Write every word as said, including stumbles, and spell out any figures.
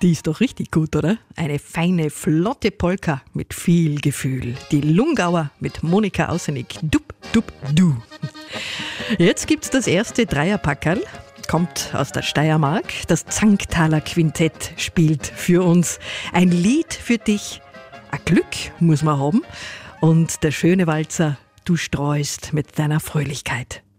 Die ist doch richtig gut, oder? Eine feine, flotte Polka mit viel Gefühl. Die Lungauer mit Monika Ausenig. Dub, dub, du. Jetzt gibt's das erste Dreierpackerl. Kommt aus der Steiermark. Das Zanktaler Quintett spielt für uns ein Lied für dich. Ein Glück muss man haben. Und der schöne Walzer, du streust mit deiner Fröhlichkeit.